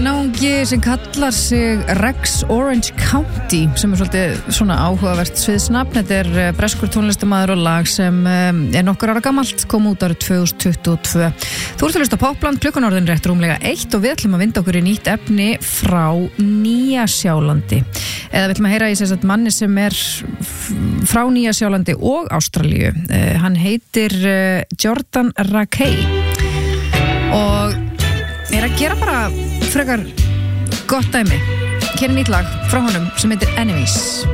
náungi sem kallar sig Rex Orange County sem svolítið svona áhugavert sviðsnafn. Þetta breskur tónlistarmaður og lag sem nokkur ára gamalt, kom út árið 2022. Þú ert að hlusta á Popland, klukkan orðin rétt rúmlega 1 og við ætlum að vinda okkur í nýtt efni frá Nýja-Sjálandi. Eða við ætlum að heyra í þess að manni sem frá Nýja-Sjálandi og Ástralíu. Hann heitir Jordan Rakei og að gera bara frekar gott dæmi. Hér nýtt lag frá honum sem heitir Enemies.